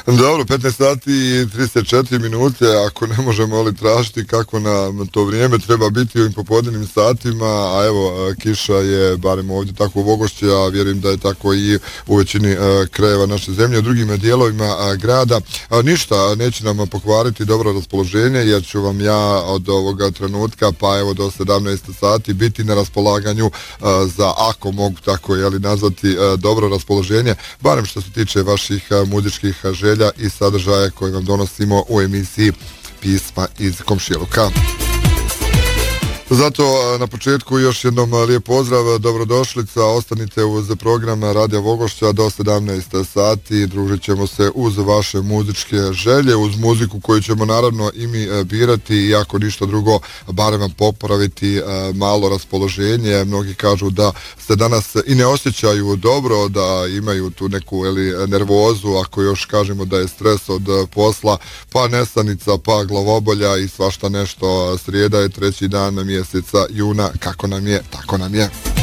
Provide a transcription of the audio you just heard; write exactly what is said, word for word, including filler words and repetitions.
Dobro, petnaest sati i trideset četiri minute, ako ne možemo li tražiti kako na to vrijeme treba biti u ovim popodnevnim satima, a evo, kiša je, barem ovdje tako u Vogošće, a vjerujem da je tako i u većini krajeva naše zemlje, u drugim dijelovima grada. A, ništa, neće nam pokvariti dobro raspoloženje, jer ću vam ja od ovoga trenutka, pa evo do sedamnaest sati, biti na raspolaganju a, za, ako mogu tako jeli, nazvati a, dobro raspoloženje, barem što se tiče vaših a, muzičkih želja i sadržaja koje vam donosimo u emisiji Pisma iz komšiluka. Zato na početku još jednom lijep pozdrav, dobrodošlica, ostanite uz program Radija Vogošća do sedamnaest sati, družit ćemo se uz vaše muzičke želje, uz muziku koju ćemo naravno i mi birati i ako ništa drugo, barem vam popraviti malo raspoloženje. Mnogi kažu da se danas i ne osjećaju dobro, da imaju tu neku eli, nervozu, ako još kažemo da je stres od posla, pa nesanica, pa glavobolja i svašta nešto. Srijeda je treći dan mjeseca juna, kako nam je, tako nam je.